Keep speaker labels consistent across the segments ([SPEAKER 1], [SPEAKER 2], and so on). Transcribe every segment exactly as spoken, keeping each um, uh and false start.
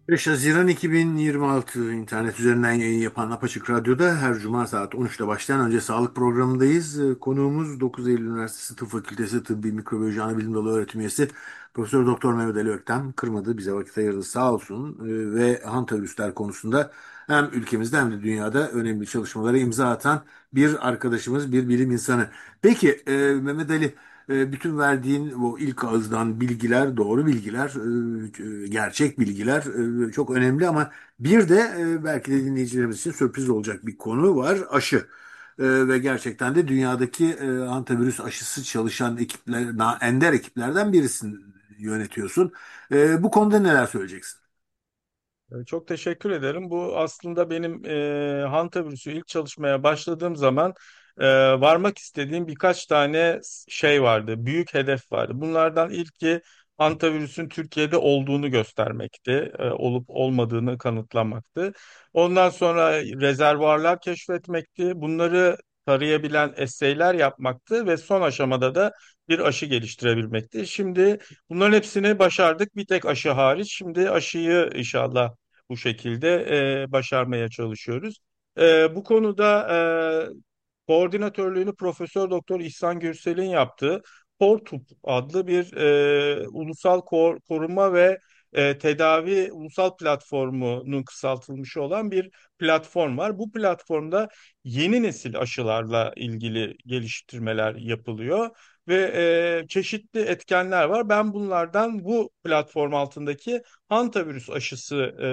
[SPEAKER 1] beş Haziran iki bin yirmi altı internet üzerinden yayın yapan Apaçık Radyo'da her cuma saat on üçte başlayan Önce Sağlık programındayız. Ee, Konuğumuz dokuz Eylül Üniversitesi Tıp Fakültesi Tıbbi Mikrobiyoloji Anabilim Dalı öğretim üyesi Profesör Doktor Mehmet Ali Öktem kırmadı, bize vakit ayırdı sağ olsun. Ee, ve hantavirüsler konusunda hem ülkemizde hem de dünyada önemli çalışmalara imza atan bir arkadaşımız, bir bilim insanı. Peki e, Mehmet Ali, e, bütün verdiğin o ilk ağızdan bilgiler, doğru bilgiler, e, e, gerçek bilgiler e, çok önemli ama bir de e, belki de dinleyicilerimiz için sürpriz olacak bir konu var: aşı. E, Ve gerçekten de dünyadaki e, antivirüs aşısı çalışan ekipler, na- ender ekiplerden birisini yönetiyorsun. E, Bu konuda neler söyleyeceksin?
[SPEAKER 2] E, Çok teşekkür ederim. Bu aslında benim e, hantavirüsü ilk çalışmaya başladığım zaman e, varmak istediğim birkaç tane şey vardı, büyük hedef vardı. Bunlardan ilki hantavirüsün Türkiye'de olduğunu göstermekti, e, olup olmadığını kanıtlamaktı. Ondan sonra rezervuarlar keşfetmekti, bunları tarayabilen essayler yapmaktı ve son aşamada da bir aşı geliştirebilmekti. Şimdi bunların hepsini başardık, bir tek aşı hariç. Şimdi aşıyı inşallah bu şekilde e, başarmaya çalışıyoruz. E, bu konuda e, koordinatörlüğünü Profesör Doktor İhsan Gürsel'in yaptığı KORTUP adlı bir e, ulusal kor- koruma ve e, tedavi ulusal platformunun kısaltılmış olan bir platform var. Bu platformda yeni nesil aşılarla ilgili geliştirmeler yapılıyor ve e, çeşitli etkenler var. Ben bunlardan bu platform altındaki hantavirüs aşısı e,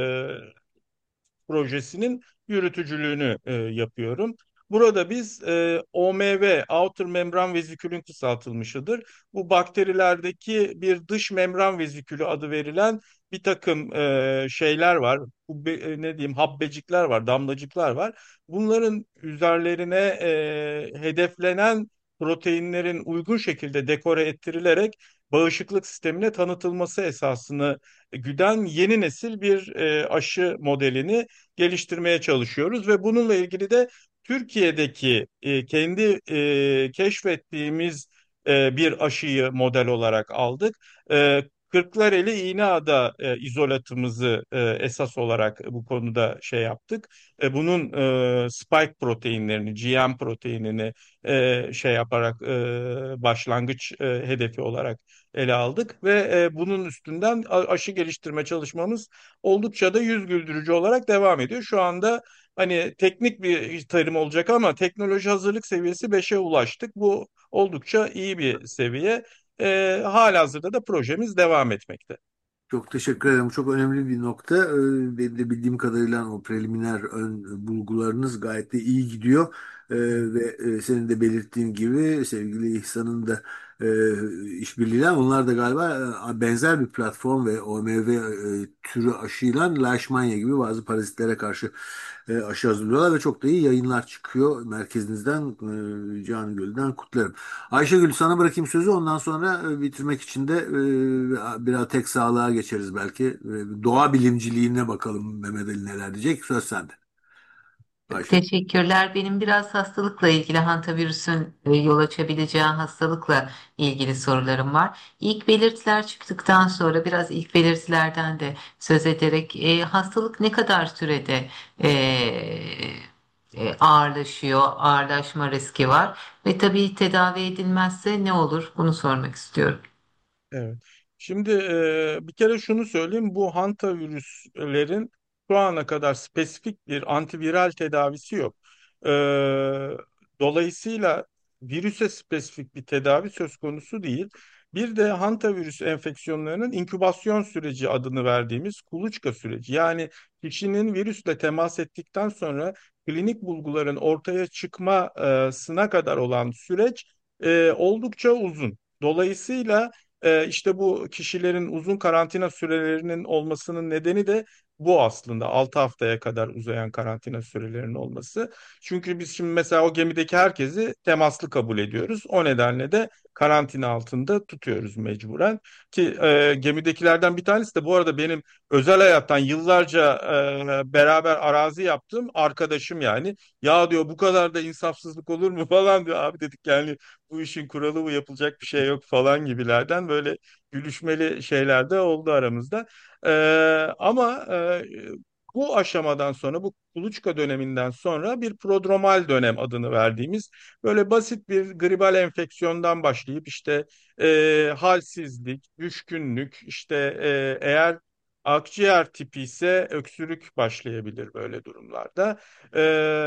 [SPEAKER 2] projesinin yürütücülüğünü e, yapıyorum. Burada biz e, O M V, Outer Membran Vezikülün kısaltılmışıdır. Bu bakterilerdeki bir dış membran vezikülü adı verilen bir takım e, şeyler var. Bu e, ne diyeyim, habbecikler var, damlacıklar var. Bunların üzerlerine e, hedeflenen proteinlerin uygun şekilde dekore ettirilerek bağışıklık sistemine tanıtılması esasını güden yeni nesil bir e, aşı modelini geliştirmeye çalışıyoruz ve bununla ilgili de Türkiye'deki e, kendi e, keşfettiğimiz e, bir aşıyı model olarak aldık. E, Kırklareli İğneada e, izolatımızı e, esas olarak bu konuda şey yaptık. E, bunun e, spike proteinlerini, G M proteinini e, şey yaparak e, başlangıç e, hedefi olarak ele aldık ve e, bunun üstünden a- aşı geliştirme çalışmamız oldukça da yüz güldürücü olarak devam ediyor. Şu anda hani teknik bir terim olacak ama teknoloji hazırlık seviyesi beşe ulaştık. Bu oldukça iyi bir seviye. E, halihazırda da projemiz devam etmekte.
[SPEAKER 1] Çok teşekkür ederim. Çok önemli bir nokta. Ee, Benim de bildiğim kadarıyla o preliminer ön bulgularınız gayet de iyi gidiyor. Ee,
[SPEAKER 2] Evet.
[SPEAKER 1] Ve e, senin de belirttiğin gibi sevgili İhsan'ın da e, işbirliğiyle onlar da galiba e, benzer bir platform ve O M V e, türü aşıyla Leishmania gibi bazı parazitlere karşı e, aşı hazırlıyorlar ve çok da iyi yayınlar çıkıyor. Merkezinizden, e, Canı Gölü'den kutlarım. Ayşegül, sana bırakayım sözü. Ondan sonra e, bitirmek için de e, biraz tek sağlığa geçeriz belki. E, Doğa bilimciliğine bakalım, Mehmet Ali neler diyecek. Söz sende Ayşegül.
[SPEAKER 3] Teşekkürler. Benim biraz hastalıkla ilgili, hantavirüsün e, yol açabileceği hastalıkla ilgili sorularım var. İlk belirtiler çıktıktan sonra biraz ilk belirtilerden de söz ederek e, hastalık ne kadar sürede e, e, ağırlaşıyor, ağırlaşma riski var ve tabii tedavi edilmezse ne olur? Bunu sormak istiyorum.
[SPEAKER 2] Evet. Şimdi e, bir kere şunu söyleyeyim. Bu hantavirüslerin şu ana kadar spesifik bir antiviral tedavisi yok. E, Dolayısıyla virüse spesifik bir tedavi söz konusu değil. Bir de hantavirüs enfeksiyonlarının inkübasyon süreci adını verdiğimiz kuluçka süreci. Yani kişinin virüsle temas ettikten sonra klinik bulguların ortaya çıkmasına kadar olan süreç e, oldukça uzun. Dolayısıyla ee, işte bu kişilerin uzun karantina sürelerinin olmasının nedeni de bu aslında altı haftaya kadar uzayan karantina sürelerinin olması. Çünkü biz şimdi mesela o gemideki herkesi temaslı kabul ediyoruz. O nedenle de karantina altında tutuyoruz mecburen. Ki e, gemidekilerden bir tanesi de bu arada benim özel hayattan yıllarca e, beraber arazi yaptığım arkadaşım yani. Ya diyor, bu kadar da insafsızlık olur mu falan diyor. Abi dedik yani, bu işin kuralı bu, yapılacak bir şey yok falan gibilerden böyle gülüşmeli şeyler de oldu aramızda. E, ama e, bu aşamadan sonra, bu kuluçka döneminden sonra bir prodromal dönem adını verdiğimiz böyle basit bir gribal enfeksiyondan başlayıp işte e, halsizlik, düşkünlük, işte e, eğer akciğer tipi ise öksürük başlayabilir böyle durumlarda. E,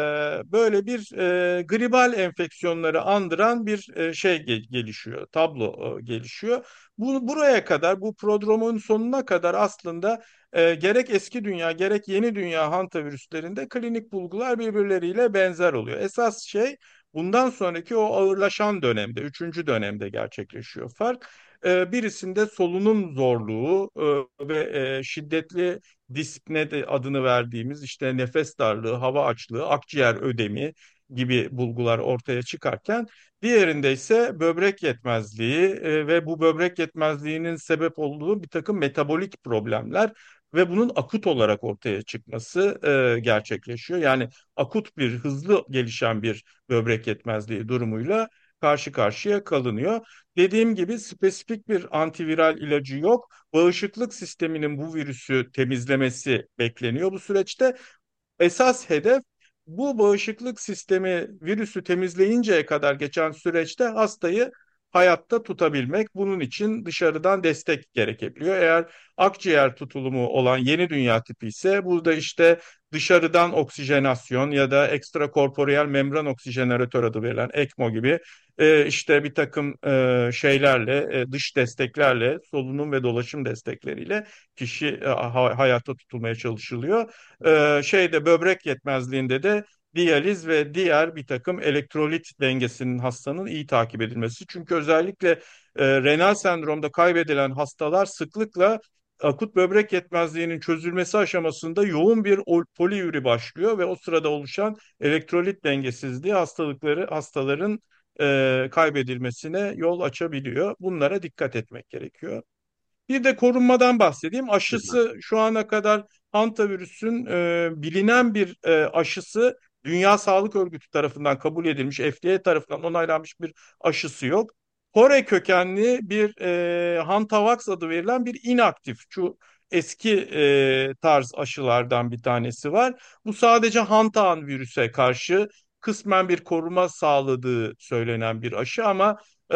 [SPEAKER 2] Böyle bir e, gribal enfeksiyonları andıran bir e, şey ge- gelişiyor, tablo e, gelişiyor. Bu buraya kadar, bu prodromun sonuna kadar aslında e, gerek eski dünya gerek yeni dünya hantavirüslerinde klinik bulgular birbirleriyle benzer oluyor. Esas şey bundan sonraki o ağırlaşan dönemde, üçüncü dönemde gerçekleşiyor fark. E, birisinde solunum zorluğu e, ve e, şiddetli dispne de adını verdiğimiz işte nefes darlığı, hava açlığı, akciğer ödemi gibi bulgular ortaya çıkarken diğerinde ise böbrek yetmezliği e, ve bu böbrek yetmezliğinin sebep olduğu bir takım metabolik problemler ve bunun akut olarak ortaya çıkması e, gerçekleşiyor. Yani akut bir, hızlı gelişen bir böbrek yetmezliği durumuyla karşı karşıya kalınıyor. Dediğim gibi spesifik bir antiviral ilacı yok. Bağışıklık sisteminin bu virüsü temizlemesi bekleniyor bu süreçte. Esas hedef bu bağışıklık sistemi virüsü temizleyinceye kadar geçen süreçte hastayı hayatta tutabilmek. Bunun için dışarıdan destek gerekebiliyor. Eğer akciğer tutulumu olan yeni dünya tipi ise burada işte dışarıdan oksijenasyon ya da ekstrakorporeal membran oksijeneratör adı verilen ECMO gibi e, işte bir takım e, şeylerle, e, dış desteklerle, solunum ve dolaşım destekleriyle kişi e, ha- hayatta tutulmaya çalışılıyor. Ee, şeyde böbrek yetmezliğinde de diyaliz ve diğer bir takım elektrolit dengesinin hastanın iyi takip edilmesi. Çünkü özellikle e, renal sendromda kaybedilen hastalar sıklıkla akut böbrek yetmezliğinin çözülmesi aşamasında yoğun bir ol- poliüri başlıyor ve o sırada oluşan elektrolit dengesizliği hastalıkları hastaların e, kaybedilmesine yol açabiliyor. Bunlara dikkat etmek gerekiyor. Bir de korunmadan bahsedeyim.
[SPEAKER 1] Lütfen.
[SPEAKER 2] Aşısı şu ana kadar hantavirüsün e, bilinen bir e, aşısı Dünya Sağlık Örgütü tarafından kabul edilmiş, F D A tarafından onaylanmış bir aşısı yok. Kore kökenli bir e, Hantavax adı verilen bir inaktif, şu eski e, tarz aşılardan bir tanesi var. Bu sadece Hantahan virüse karşı kısmen bir koruma sağladığı söylenen bir aşı ama e,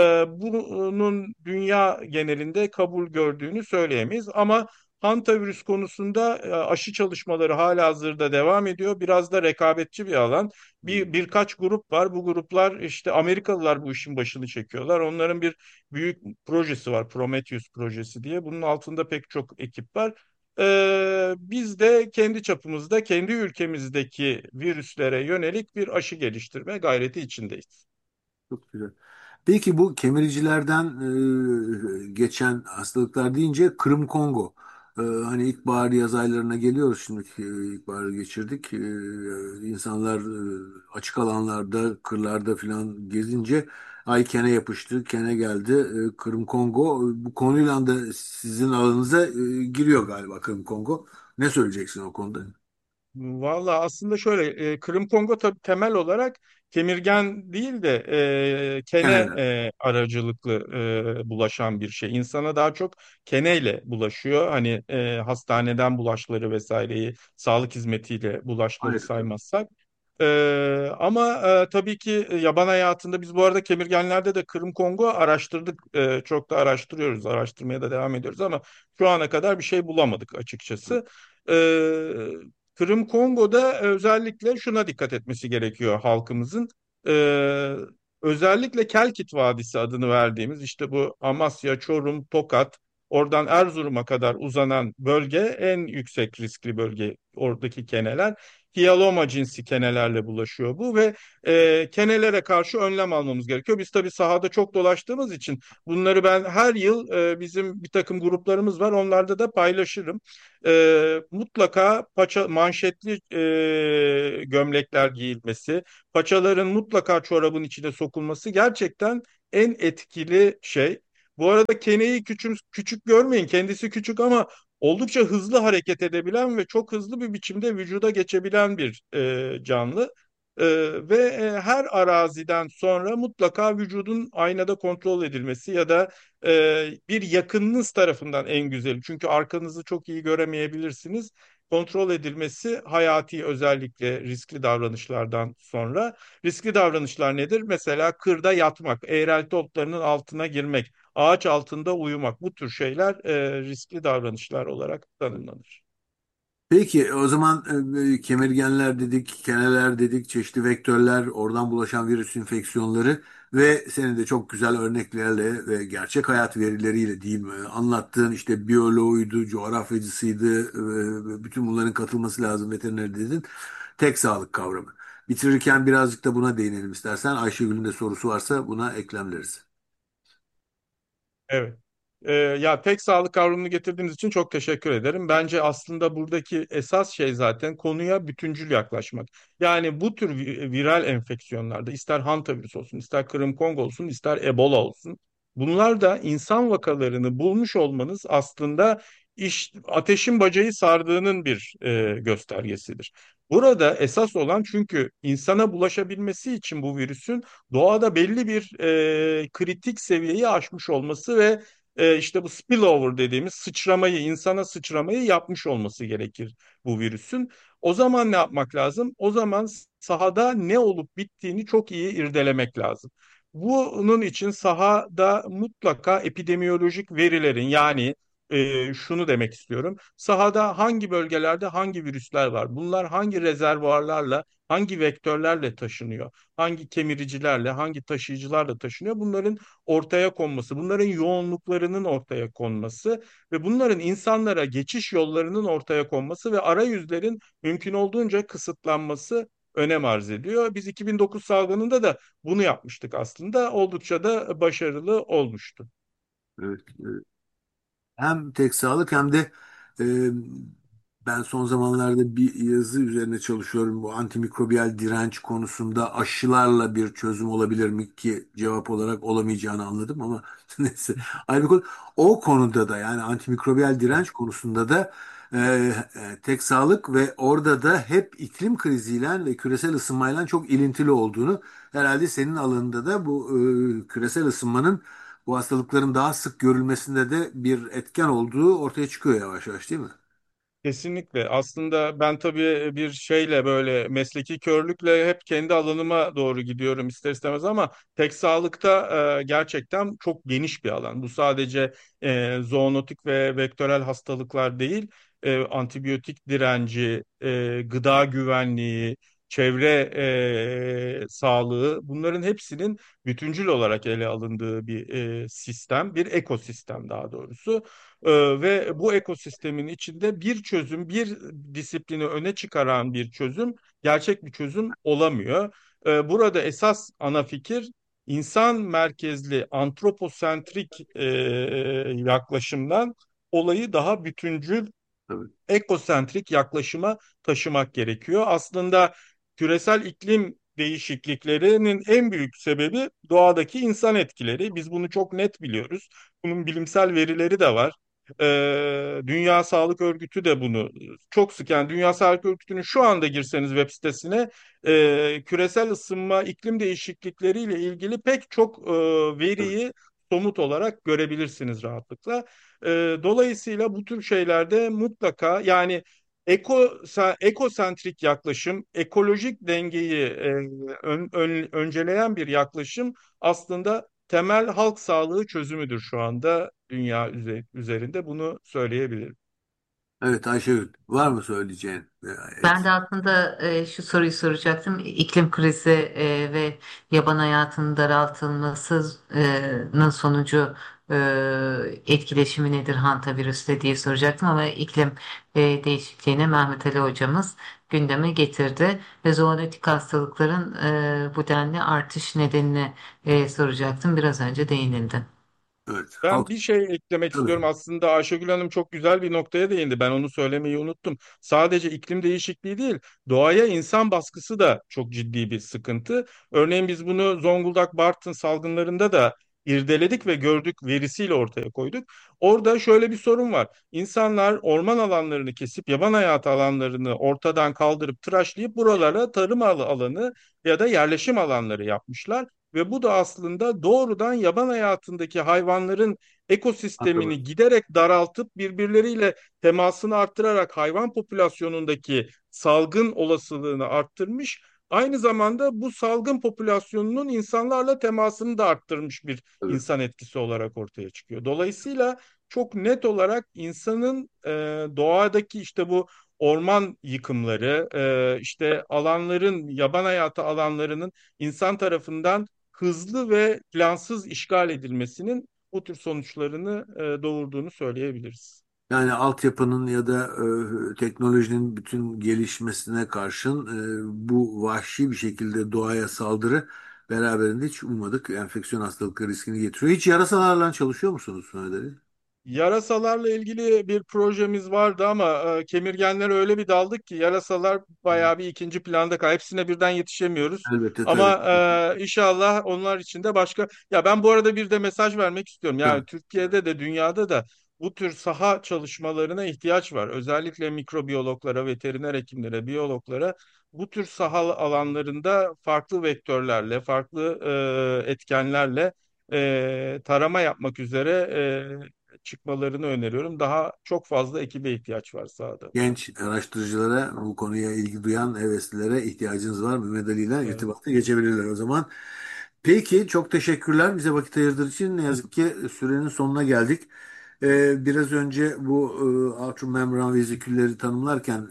[SPEAKER 2] bunun dünya genelinde kabul gördüğünü söyleyemeyiz. Ama hantavirüs konusunda e, aşı çalışmaları halihazırda devam ediyor. Biraz da rekabetçi bir alan. Bir birkaç grup var. Bu gruplar işte Amerikalılar bu işin başını çekiyorlar. Onların bir büyük projesi var, Prometheus projesi diye. Bunun altında pek çok ekip var. Ee, biz de kendi çapımızda, kendi ülkemizdeki virüslere yönelik bir aşı geliştirme gayreti içindeyiz.
[SPEAKER 1] Çok güzel. Peki bu kemiricilerden e, geçen hastalıklar deyince Kırım Kongo. E, hani ilkbahar yaz aylarına geliyoruz şimdi, e, ilkbaharı geçirdik. E, insanlar e, açık alanlarda, kırlarda falan gezince ay kene yapıştı, kene geldi. E, Kırım Kongo bu konuyla da sizin alanınıza e, giriyor galiba Kırım Kongo. Ne söyleyeceksin o konuda?
[SPEAKER 2] Valla aslında şöyle, e, Kırım Kongo tabii temel olarak kemirgen değil de e, kene
[SPEAKER 1] Keneler.
[SPEAKER 2] e, aracılıklı e, bulaşan bir şey. İnsana daha çok keneyle bulaşıyor. Hani e, hastaneden bulaşları vesaireyi sağlık hizmetiyle bulaşları
[SPEAKER 1] Ayrıca.
[SPEAKER 2] saymazsak. E, ama e, tabii ki yaban hayatında biz bu arada kemirgenlerde de Kırım Kongo araştırdık. E, çok da araştırıyoruz, araştırmaya da devam ediyoruz ama şu ana kadar bir şey bulamadık açıkçası. E, Kırım Kongo'da özellikle şuna dikkat etmesi gerekiyor halkımızın. Ee, Özellikle Kelkit Vadisi adını verdiğimiz işte bu Amasya, Çorum, Tokat, oradan Erzurum'a kadar uzanan bölge en yüksek riskli bölge. Oradaki keneler hiyaloma cinsi kenelerle bulaşıyor bu ve e, kenelere karşı önlem almamız gerekiyor. Biz tabii sahada çok dolaştığımız için bunları ben her yıl e, bizim bir takım gruplarımız var. Onlarda da paylaşırım. E, mutlaka paça manşetli e, gömlekler giyilmesi, paçaların mutlaka çorabın içine sokulması gerçekten en etkili şey. Bu arada keneyi küçük, küçük görmeyin. Kendisi küçük ama oldukça hızlı hareket edebilen ve çok hızlı bir biçimde vücuda geçebilen bir e, canlı. E, ve e, her araziden sonra mutlaka vücudun aynada kontrol edilmesi ya da e, bir yakınınız tarafından, en güzeli. Çünkü arkanızı çok iyi göremeyebilirsiniz. Kontrol edilmesi hayati, özellikle riskli davranışlardan sonra. Riskli davranışlar nedir? Mesela kırda yatmak, eğrelti otlarının altına girmek, ağaç altında uyumak, bu tür şeyler e, riskli davranışlar olarak tanımlanır.
[SPEAKER 1] Peki o zaman e, kemirgenler dedik, keneler dedik, çeşitli vektörler, oradan bulaşan virüs enfeksiyonları ve senin de çok güzel örneklerle ve gerçek hayat verileriyle diyeyim e, anlattığın işte biyoloğuydu, coğrafyacısıydı, e, bütün bunların katılması lazım veteriner dedin. Tek sağlık kavramı. Bitirirken birazcık da buna değinelim istersen. Ayşegül'ün de sorusu varsa buna eklemleriz.
[SPEAKER 2] Evet. Ee, ya tek sağlık kavramını getirdiğiniz için çok teşekkür ederim. Bence aslında buradaki esas şey zaten konuya bütüncül yaklaşmak. Yani bu tür vi- viral enfeksiyonlarda, ister hantavirüs olsun, ister Kırım Kongo olsun, ister Ebola olsun, bunlar da insan vakalarını bulmuş olmanız aslında iş, ateşin bacayı sardığının bir e, göstergesidir. Burada esas olan, çünkü insana bulaşabilmesi için bu virüsün doğada belli bir e, kritik seviyeyi aşmış olması ve e, işte bu spillover dediğimiz sıçramayı, insana sıçramayı yapmış olması gerekir bu virüsün. O zaman ne yapmak lazım? O zaman sahada ne olup bittiğini çok iyi irdelemek lazım. Bunun için sahada mutlaka epidemiyolojik verilerin, yani e, şunu demek istiyorum. Sahada hangi bölgelerde hangi virüsler var? Bunlar hangi rezervuarlarla, hangi vektörlerle taşınıyor? Hangi kemiricilerle, hangi taşıyıcılarla taşınıyor? Bunların ortaya konması, bunların yoğunluklarının ortaya konması ve bunların insanlara geçiş yollarının ortaya konması ve arayüzlerin mümkün olduğunca kısıtlanması önem arz ediyor. Biz iki bin dokuz salgınında da bunu yapmıştık aslında. Oldukça da başarılı olmuştu.
[SPEAKER 1] Evet. Hem tek sağlık hem de e, ben son zamanlarda bir yazı üzerine çalışıyorum. Bu antimikrobiyal direnç konusunda aşılarla bir çözüm olabilir mi ki cevap olarak olamayacağını anladım ama neyse. Ayrı bir konu. O konuda da yani antimikrobiyal direnç konusunda da e, e, tek sağlık ve orada da hep iklim kriziyle ve küresel ısınmayla çok ilintili olduğunu herhalde senin alanında da bu e, küresel ısınmanın bu hastalıkların daha sık görülmesinde de bir etken olduğu ortaya çıkıyor yavaş yavaş değil mi?
[SPEAKER 2] Kesinlikle. Aslında ben tabii bir şeyle, böyle mesleki körlükle hep kendi alanıma doğru gidiyorum ister istemez, ama tek sağlıkta e, gerçekten çok geniş bir alan. Bu sadece e, zoonotik ve vektörel hastalıklar değil, e, antibiyotik direnci, e, gıda güvenliği, çevre e, sağlığı, bunların hepsinin bütüncül olarak ele alındığı bir e, sistem, bir ekosistem daha doğrusu. Ee, ve bu ekosistemin içinde bir çözüm, bir disiplini öne çıkaran bir çözüm, gerçek bir çözüm olamıyor. Ee, burada esas ana fikir insan merkezli, antroposentrik e, yaklaşımdan olayı daha bütüncül,
[SPEAKER 1] Tabii.
[SPEAKER 2] ekosentrik yaklaşıma taşımak gerekiyor. Aslında küresel iklim değişikliklerinin en büyük sebebi doğadaki insan etkileri. Biz bunu çok net biliyoruz. Bunun bilimsel verileri de var. Ee, Dünya Sağlık Örgütü de bunu çok sık, yani Dünya Sağlık Örgütü'nün şu anda girseniz web sitesine e, küresel ısınma, iklim değişiklikleriyle ilgili pek çok e,
[SPEAKER 1] Tabii.
[SPEAKER 2] veriyi somut olarak görebilirsiniz rahatlıkla. E, dolayısıyla bu tür şeylerde mutlaka, yani eko ekosentrik yaklaşım, ekolojik dengeyi e, ön- ön- önceleyen bir yaklaşım aslında temel halk sağlığı çözümüdür şu anda dünya üze- üzerinde, bunu söyleyebilirim.
[SPEAKER 1] Evet Ayşegül var mı söyleyeceğin? veya
[SPEAKER 3] Ben de
[SPEAKER 1] eks-
[SPEAKER 3] aslında e, şu soruyu soracaktım. İklim krizi e, ve yaban hayatının daraltılmasının sonucu e, etkileşimi nedir hantavirüsle diye soracaktım ama iklim e, değişikliğini Mehmet Ali hocamız gündeme getirdi ve zoonotik hastalıkların e, bu denli artış nedenini e, soracaktım. Biraz önce değinildi.
[SPEAKER 1] Evet.
[SPEAKER 2] Ben
[SPEAKER 1] Halk
[SPEAKER 2] bir şey eklemek
[SPEAKER 1] tabii.
[SPEAKER 2] istiyorum. Aslında Ayşegül Hanım çok güzel bir noktaya değindi. Ben onu söylemeyi unuttum. Sadece iklim değişikliği değil, doğaya insan baskısı da çok ciddi bir sıkıntı. Örneğin biz bunu Zonguldak, Bartın salgınlarında da irdeledik ve gördük, verisiyle ortaya koyduk. Orada şöyle bir sorun var. İnsanlar orman alanlarını kesip yaban hayatı alanlarını ortadan kaldırıp tıraşlayıp buralara tarım al- alanı ya da yerleşim alanları yapmışlar. Ve bu da aslında doğrudan yaban hayatındaki hayvanların ekosistemini giderek daraltıp birbirleriyle temasını arttırarak hayvan popülasyonundaki salgın olasılığını arttırmış. Aynı zamanda bu salgın popülasyonunun insanlarla temasını da arttırmış bir
[SPEAKER 1] Tabii.
[SPEAKER 2] insan etkisi olarak ortaya çıkıyor. Dolayısıyla çok net olarak insanın e, doğadaki işte bu orman yıkımları, e, işte alanların, yaban hayatı alanlarının insan tarafından hızlı ve plansız işgal edilmesinin bu tür sonuçlarını e, doğurduğunu söyleyebiliriz.
[SPEAKER 1] Yani altyapının ya da e, teknolojinin bütün gelişmesine karşın e, bu vahşi bir şekilde doğaya saldırı beraberinde hiç ummadık enfeksiyon hastalıkları riskini getiriyor. Hiç yarasalarla çalışıyor musunuz Mehmet Ali?
[SPEAKER 2] Yarasalarla ilgili bir projemiz vardı ama e, kemirgenlere öyle bir daldık ki yarasalar bayağı bir ikinci planda kaldı. Hepsine birden yetişemiyoruz.
[SPEAKER 1] Elbette tabii.
[SPEAKER 2] Ama e, inşallah onlar için de başka... Ya ben bu arada bir de mesaj vermek istiyorum.
[SPEAKER 1] Tabii.
[SPEAKER 2] Yani Türkiye'de de dünyada da bu tür saha çalışmalarına ihtiyaç var. Özellikle mikrobiyologlara, veteriner hekimlere, biyologlara bu tür saha alanlarında farklı vektörlerle, farklı e, etkenlerle e, tarama yapmak üzere çıkmalarını öneriyorum. Daha çok fazla ekibe ihtiyaç var sahada.
[SPEAKER 1] Genç araştırıcılara, bu konuya ilgi duyan heveslilere ihtiyacınız var. Mehmet Ali ile
[SPEAKER 2] Evet.
[SPEAKER 1] irtibata geçebilirler o zaman. Peki, çok teşekkürler bize vakit ayırdığı için. Ne yazık ki sürenin sonuna geldik. Ee, biraz önce bu e, ultramembran vezikülleri tanımlarken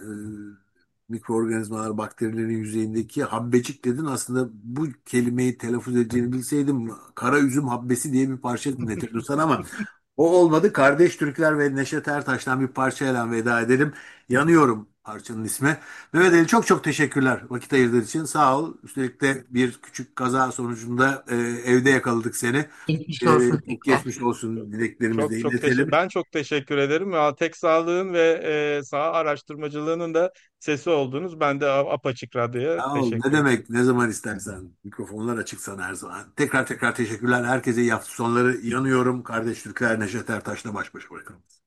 [SPEAKER 1] e, mikroorganizmalar, bakterilerin yüzeyindeki habbecik dedin. Aslında bu kelimeyi telaffuz edeceğini bilseydim kara üzüm habbesi diye bir parça dinletirdim sana ama o olmadı. Kardeş Türkler ve Neşet Ertaş'tan bir parçayla veda edelim. Yanıyorum parçanın ismi. Mehmet Ali, çok çok teşekkürler vakit ayırdığın için. Sağ ol. Üstelik de bir küçük kaza sonucunda e, evde yakaladık seni.
[SPEAKER 3] Geçmiş
[SPEAKER 1] E,
[SPEAKER 3] olsun
[SPEAKER 1] çok
[SPEAKER 3] tekrar.
[SPEAKER 1] geçmiş olsun dileklerimizi de
[SPEAKER 2] Çok çok teşekkür
[SPEAKER 1] iletelim.
[SPEAKER 2] ben çok teşekkür ederim. Ya, tek sağlığın ve e, saha araştırmacılığının da sesi oldunuz. Ben de A- Apaçık Radyo'ya
[SPEAKER 1] Sağ ol. Ne
[SPEAKER 2] teşekkür ederim.
[SPEAKER 1] demek? Ne zaman istersen. Mikrofonlar açık sana her zaman. Tekrar tekrar teşekkürler. Herkese iyi hafta sonları. Yanıyorum. Kardeş Türkler Neşet Ertaş'la baş başa bırakalım.